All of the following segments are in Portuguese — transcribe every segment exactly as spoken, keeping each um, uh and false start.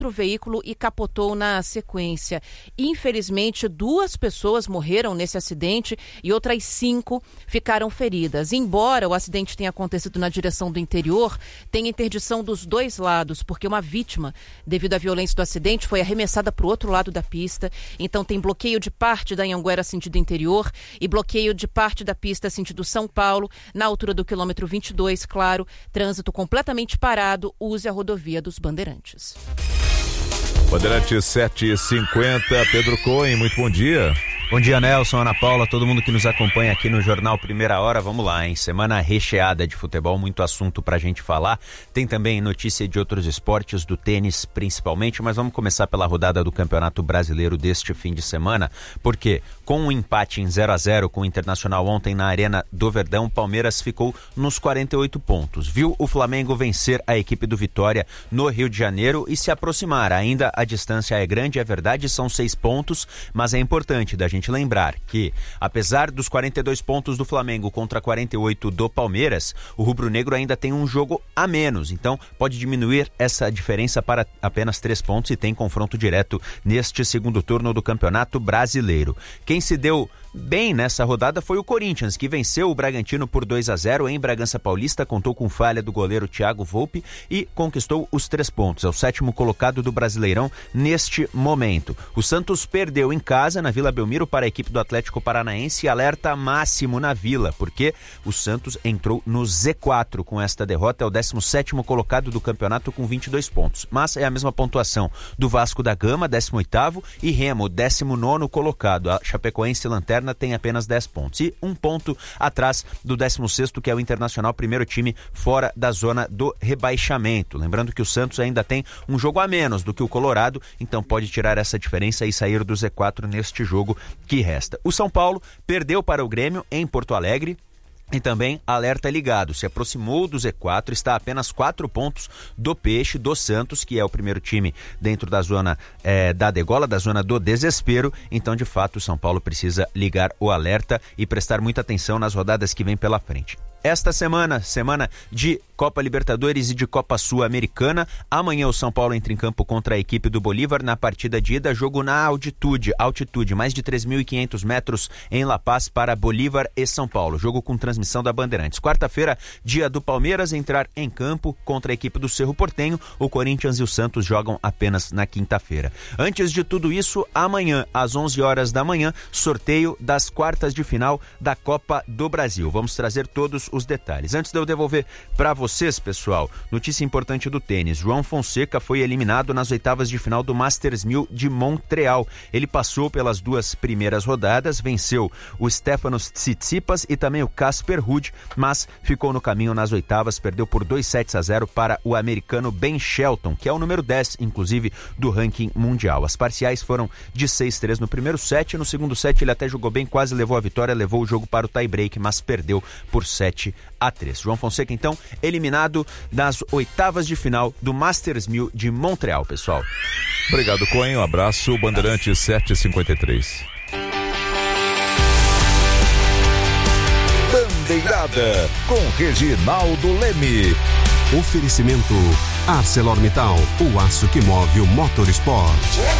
outro veículo e capotou na sequência. Infelizmente, duas pessoas morreram nesse acidente e outras cinco ficaram feridas. Embora o acidente tenha acontecido na direção do interior, tem interdição dos dois lados, porque uma vítima, devido à violência do acidente, foi arremessada para o outro lado da pista. Então tem bloqueio de parte da Anhanguera sentido interior e bloqueio de parte da pista sentido São Paulo, na altura do quilômetro vinte e dois, claro, trânsito completamente parado, use a rodovia dos Bandeirantes. Bandeirantes sete e cinquenta, Pedro Cohen, muito bom dia. Bom dia, Nelson, Ana Paula, todo mundo que nos acompanha aqui no Jornal Primeira Hora. Vamos lá, hein? Semana recheada de futebol, muito assunto pra gente falar. Tem também notícia de outros esportes, do tênis principalmente, mas vamos começar pela rodada do Campeonato Brasileiro deste fim de semana, porque com um empate em zero a zero com o Internacional ontem na Arena do Verdão, o Palmeiras ficou nos quarenta e oito pontos. Viu o Flamengo vencer a equipe do Vitória no Rio de Janeiro e se aproximar. Ainda a distância é grande, é verdade, são seis pontos, mas é importante da gente lembrar que, apesar dos quarenta e dois pontos do Flamengo contra quarenta e oito do Palmeiras, o rubro-negro ainda tem um jogo a menos, então pode diminuir essa diferença para apenas três pontos e tem confronto direto neste segundo turno do Campeonato Brasileiro. Quem se deu bem nessa rodada foi o Corinthians, que venceu o Bragantino por dois a zero em Bragança Paulista, contou com falha do goleiro Thiago Volpi e conquistou os três pontos. É o sétimo colocado do Brasileirão neste momento. O Santos perdeu em casa, na Vila Belmiro, para a equipe do Atlético Paranaense, alerta máximo na Vila, porque o Santos entrou no Z quatro com esta derrota, é o décimo sétimo colocado do campeonato com vinte e dois pontos, mas é a mesma pontuação do Vasco da Gama, décimo oitavo, e Remo, décimo nono colocado. A Chapecoense lanterna tem apenas dez pontos e um ponto atrás do décimo sexto, que é o Internacional, primeiro time fora da zona do rebaixamento. Lembrando que o Santos ainda tem um jogo a menos do que o Colorado, então pode tirar essa diferença e sair do Z quatro neste jogo que resta. O São Paulo perdeu para o Grêmio em Porto Alegre. E também alerta ligado, se aproximou do Z quatro, está a apenas quatro pontos do Peixe, do Santos, que é o primeiro time dentro da zona é, da degola, da zona do desespero. Então, de fato, o São Paulo precisa ligar o alerta e prestar muita atenção nas rodadas que vêm pela frente. Esta semana, semana de Copa Libertadores e de Copa Sul-Americana. Amanhã o São Paulo entra em campo contra a equipe do Bolívar na partida de ida, jogo na altitude, altitude, mais de três mil e quinhentos metros em La Paz para Bolívar e São Paulo. Jogo com transmissão da Bandeirantes. Quarta-feira, dia do Palmeiras entrar em campo contra a equipe do Cerro Porteño. O Corinthians e o Santos jogam apenas na quinta-feira. Antes de tudo isso, amanhã, às onze horas da manhã, sorteio das quartas de final da Copa do Brasil. Vamos trazer todos os detalhes. Antes de eu devolver para vocês, pessoal, notícia importante do tênis. João Fonseca foi eliminado nas oitavas de final do Masters mil de Montreal. Ele passou pelas duas primeiras rodadas, venceu o Stefanos Tsitsipas e também o Casper Ruud, mas ficou no caminho nas oitavas, perdeu por dois sets a zero para o americano Ben Shelton, que é o número dez, inclusive, do ranking mundial. As parciais foram de seis a três no primeiro set, no segundo set ele até jogou bem, quase levou a vitória, levou o jogo para o tie-break, mas perdeu por sete a três. João Fonseca, então, eliminado nas oitavas de final do Masters mil de Montreal, pessoal. Obrigado, Cohen. Um abraço. Bandeirantes sete e cinquenta e três. Bandeirada com Reginaldo Leme. Oferecimento ArcelorMittal, o aço que move o motor esporte.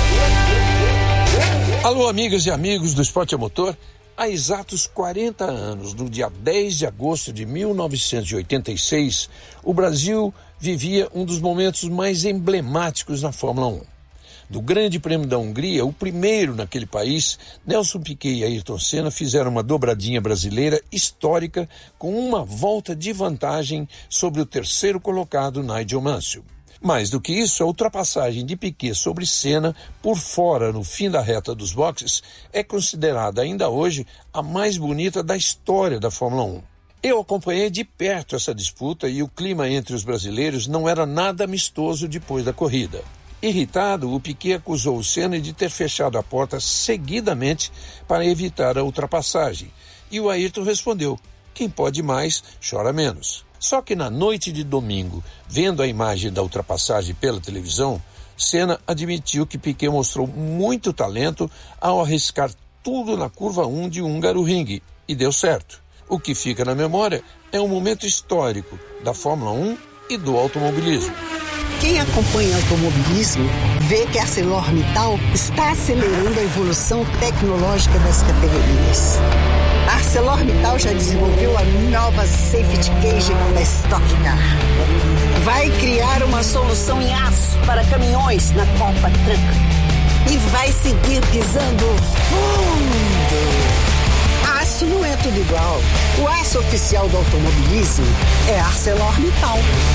Alô, amigas e amigos do Esporte a Motor. Há exatos quarenta anos, no dia dez de agosto de mil novecentos e oitenta e seis, o Brasil vivia um dos momentos mais emblemáticos na Fórmula um. No Grande Prêmio da Hungria, o primeiro naquele país, Nelson Piquet e Ayrton Senna fizeram uma dobradinha brasileira histórica com uma volta de vantagem sobre o terceiro colocado, Nigel Mansell. Mais do que isso, a ultrapassagem de Piquet sobre Senna por fora no fim da reta dos boxes é considerada ainda hoje a mais bonita da história da Fórmula um. Eu acompanhei de perto essa disputa e o clima entre os brasileiros não era nada amistoso depois da corrida. Irritado, o Piquet acusou o Senna de ter fechado a porta seguidamente para evitar a ultrapassagem. E o Ayrton respondeu: quem pode mais, chora menos. Só que na noite de domingo, vendo a imagem da ultrapassagem pela televisão, Senna admitiu que Piquet mostrou muito talento ao arriscar tudo na curva um de Hungaroring, e deu certo. O que fica na memória é um momento histórico da Fórmula um e do automobilismo. Quem acompanha automobilismo vê que a ArcelorMittal está acelerando a evolução tecnológica das categorias. A ArcelorMittal já desenvolveu a nova Safety Cage da Stock Car. Vai criar uma solução em aço para caminhões na Copa Truck. E vai seguir pisando fundo. Aço não é tudo igual. O aço oficial do automobilismo é ArcelorMittal.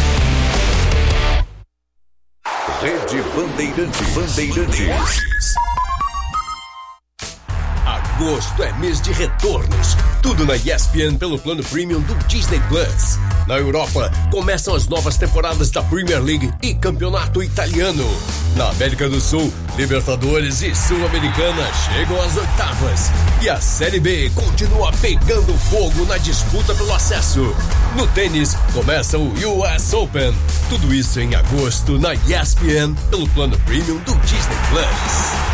Rede Bandeirantes. Bandeirantes. Agosto é mês de retornos. Tudo na E S P N pelo plano premium do Disney Plus. Na Europa, começam as novas temporadas da Premier League e Campeonato Italiano. Na América do Sul, Libertadores e Sul-Americana chegam às oitavas. E a Série B continua pegando fogo na disputa pelo acesso. No tênis, começa o U S Open. Tudo isso em agosto na E S P N pelo plano premium do Disney Plus.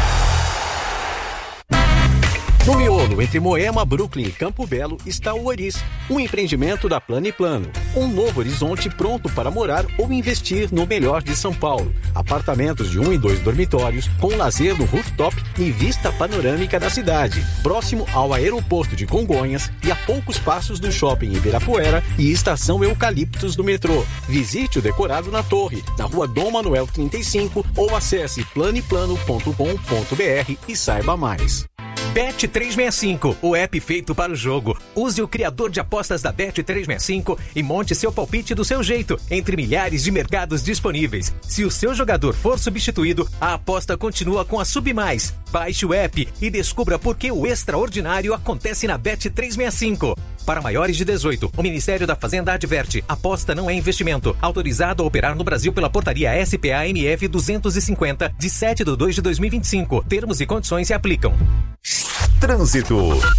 No miolo entre Moema, Brooklyn e Campo Belo está o Oris, um empreendimento da Plano e Plano. Um novo horizonte pronto para morar ou investir no melhor de São Paulo. Apartamentos de um e dois dormitórios, com lazer no rooftop e vista panorâmica da cidade. Próximo ao aeroporto de Congonhas e a poucos passos do shopping Ibirapuera e estação Eucaliptos do metrô. Visite o decorado na torre, na rua Dom Manuel trinta e cinco ou acesse planeplano ponto com ponto b r e saiba mais. Bet trezentos e sessenta e cinco, o app feito para o jogo. Use o criador de apostas da Bet trezentos e sessenta e cinco e monte seu palpite do seu jeito, entre milhares de mercados disponíveis. Se o seu jogador for substituído, a aposta continua com a Submais. Baixe o app e descubra por que o extraordinário acontece na Bet trezentos e sessenta e cinco. Para maiores de dezoito, o Ministério da Fazenda adverte: aposta não é investimento. Autorizado a operar no Brasil pela portaria S P A M F duzentos e cinquenta, de sete de dois de dois mil e vinte e cinco. Termos e condições se aplicam. Trânsito.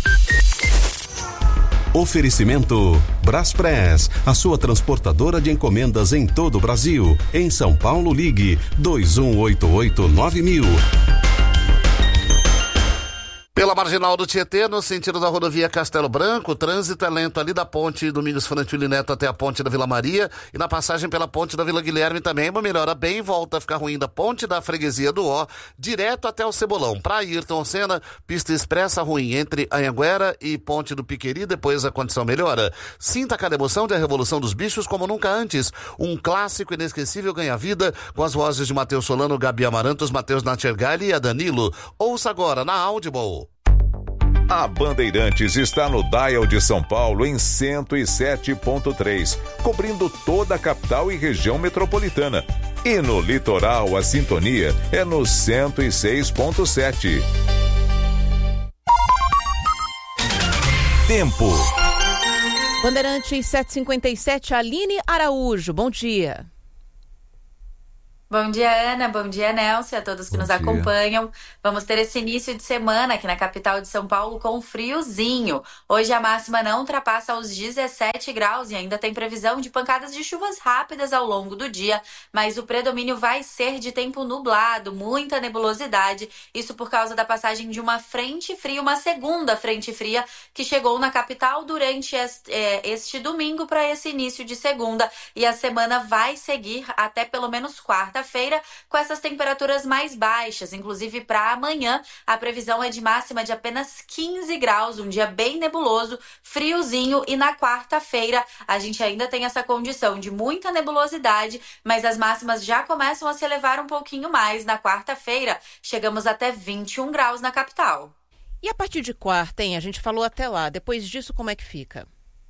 Oferecimento Braspress, a sua transportadora de encomendas em todo o Brasil. Em São Paulo, ligue dois um oito oito nove mil. Pela Marginal do Tietê, no sentido da rodovia Castelo Branco, o trânsito é lento ali da ponte Domingos Frantilli Neto até a ponte da Vila Maria e na passagem pela ponte da Vila Guilherme também uma melhora bem, volta a ficar ruim da ponte da Freguesia do Ó, direto até o Cebolão. Para Ayrton Senna, pista expressa ruim entre Anhanguera e ponte do Piqueri, depois a condição melhora. Sinta cada emoção de A Revolução dos Bichos como nunca antes. Um clássico inesquecível ganha vida com as vozes de Matheus Solano, Gabi Amarantos, Matheus Natchergali e a Danilo. Ouça agora na Audible. A Bandeirantes está no Dial de São Paulo em cento e sete ponto três, cobrindo toda a capital e região metropolitana. E no litoral, a sintonia é no cento e seis ponto sete. Tempo. Bandeirantes sete e cinquenta e sete, Aline Araújo, bom dia. Bom dia, Ana. Bom dia, Nelson, a todos que Bom nos dia. acompanham. Vamos ter esse início de semana aqui na capital de São Paulo com friozinho. Hoje a máxima não ultrapassa os dezessete graus e ainda tem previsão de pancadas de chuvas rápidas ao longo do dia, mas o predomínio vai ser de tempo nublado, muita nebulosidade, isso por causa da passagem de uma frente fria, uma segunda frente fria que chegou na capital durante este, é, este domingo para esse início de segunda, e a semana vai seguir até pelo menos quarta feira com essas temperaturas mais baixas, inclusive para amanhã a previsão é de máxima de apenas quinze graus, um dia bem nebuloso, friozinho, e na quarta-feira a gente ainda tem essa condição de muita nebulosidade, mas as máximas já começam a se elevar um pouquinho mais. Na quarta-feira chegamos até vinte e um graus na capital. E a partir de quarta, hein? A gente falou até lá, depois disso como é que fica?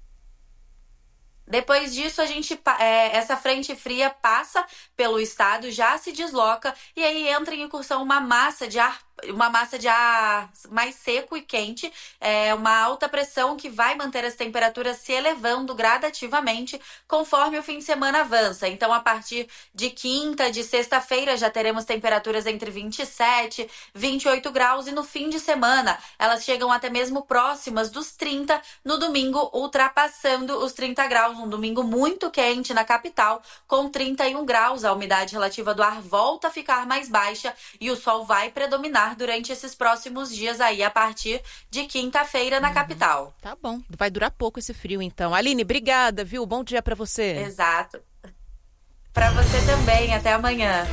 Depois disso, a gente, é, essa frente fria passa pelo estado, já se desloca e aí entra em incursão uma massa de ar uma massa de ar mais seco e quente, é uma alta pressão que vai manter as temperaturas se elevando gradativamente conforme o fim de semana avança. Então, a partir de quinta, de sexta-feira, já teremos temperaturas entre vinte e sete, vinte e oito graus, e no fim de semana elas chegam até mesmo próximas dos trinta, no domingo ultrapassando os trinta graus, um domingo muito quente na capital, com trinta e um graus. A umidade relativa do ar volta a ficar mais baixa e o sol vai predominar durante esses próximos dias aí, a partir de quinta-feira na uhum. capital. Tá bom, vai durar pouco esse frio então. Aline, obrigada, viu? Bom dia pra você. Exato. Para você também. Até amanhã.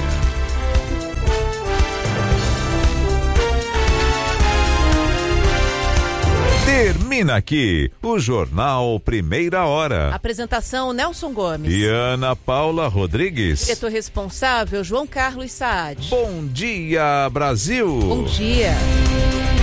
Termina aqui o Jornal Primeira Hora. Apresentação Nelson Gomes. E Ana Paula Rodrigues. Diretor responsável João Carlos Saad. Bom dia, Brasil. Bom dia.